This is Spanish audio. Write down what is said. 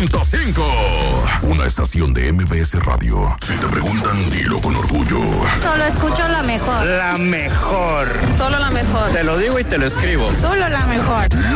95.5. Una estación de MBS Radio. Si te preguntan, dilo con orgullo. Solo escucho la mejor. La mejor. Solo la mejor. Te lo digo y te lo escribo. Solo la mejor.